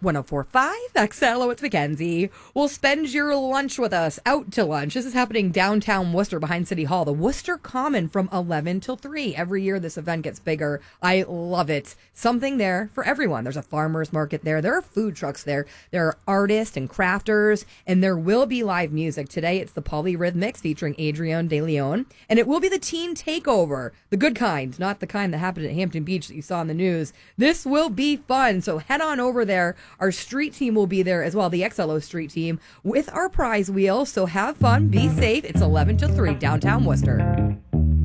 1045 XLO, it's Mackenzie. We'll spend your lunch with us, out to lunch. This is happening downtown Worcester behind City Hall, the Worcester Common, from 11 till 3. Every year this event gets bigger. I love it. Something there for everyone. There's a farmer's market there. There are food trucks there. There are artists and crafters, and there will be live music. Today it's the Polyrhythmics featuring Adrian De Leon, and it will be the Teen Takeover, the good kind, not the kind that happened at Hampton Beach that you saw in the news. This will be fun, so head on over there. Our street team will be there as well, the XLO street team, with our prize wheel. So have fun, be safe. It's 11 to 3, downtown Worcester.